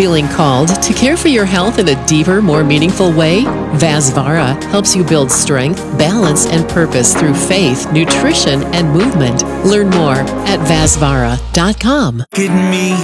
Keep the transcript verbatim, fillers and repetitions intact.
Feeling called to care for your health in a deeper, more meaningful way? Vasvara helps you build strength, balance, and purpose through faith, nutrition, and movement. Learn more at vasvara dot com. Get me